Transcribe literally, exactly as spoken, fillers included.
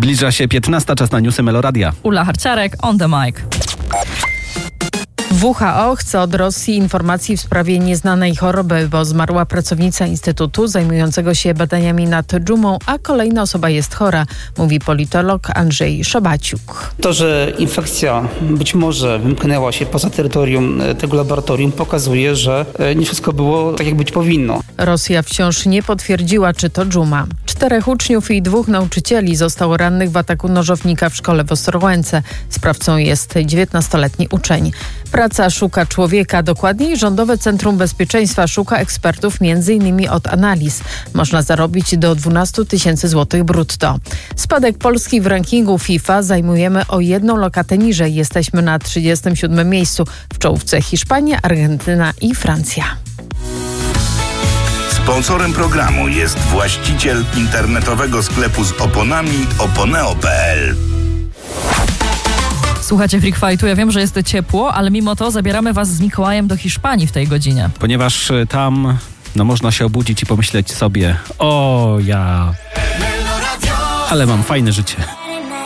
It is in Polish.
Zbliża się piętnasta, czas na newsy Meloradia. Ula Harciarek, on the mic. W H O chce od Rosji informacji w sprawie nieznanej choroby, bo zmarła pracownica Instytutu zajmującego się badaniami nad dżumą, a kolejna osoba jest chora, mówi politolog Andrzej Szabaciuk. To, że infekcja być może wymknęła się poza terytorium tego laboratorium, pokazuje, że nie wszystko było tak, jak być powinno. Rosja wciąż nie potwierdziła, czy to dżuma. Czterech uczniów i dwóch nauczycieli zostało rannych w ataku nożownika w szkole w Ostrołęce. Sprawcą jest dziewiętnastoletni uczeń. Praca szuka człowieka, dokładniej Rządowe Centrum Bezpieczeństwa szuka ekspertów między innymi od analiz. Można zarobić do dwanaście tysięcy złotych brutto. Spadek Polski w rankingu FIFA zajmujemy o jedną lokatę niżej. Jesteśmy na trzydziestym siódmym miejscu. W czołówce Hiszpania, Argentyna i Francja. Sponsorem programu jest właściciel internetowego sklepu z oponami oponeo kropka p l. Słuchajcie Freak Fightu, ja wiem, że jest ciepło, ale mimo to zabieramy was z Mikołajem do Hiszpanii w tej godzinie. Ponieważ tam no, można się obudzić i pomyśleć sobie: o ja, ale mam fajne życie.